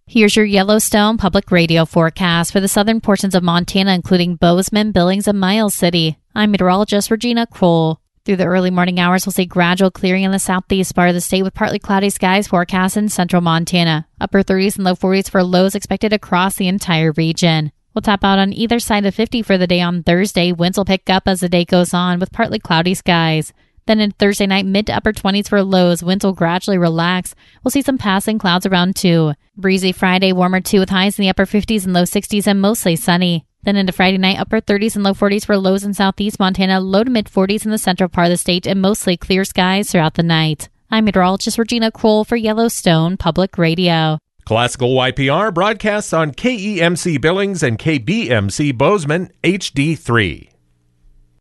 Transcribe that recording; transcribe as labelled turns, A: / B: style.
A: Here's your Yellowstone Public Radio forecast for the southern portions of Montana, including Bozeman, Billings, and Miles City. I'm meteorologist Regina Kroll. Through the early morning hours, we'll see gradual clearing in the southeast part of the state with partly cloudy skies forecast in central Montana. Upper 30s and low 40s for lows expected across the entire region. We'll top out on either side of 50 for the day on Thursday. Winds will pick up as the day goes on with partly cloudy skies. Then in Thursday night, mid to upper 20s for lows. Winds will gradually relax. We'll see some passing clouds around 2. Breezy Friday, warmer 2 with highs in the upper 50s and low 60s and mostly sunny. Then into Friday night, upper 30s and low 40s for lows in southeast Montana, low to mid 40s in the central part of the state, and mostly clear skies throughout the night. I'm meteorologist Regina Kroll for Yellowstone Public Radio.
B: Classical YPR broadcasts on KEMC Billings and KBMC Bozeman HD3.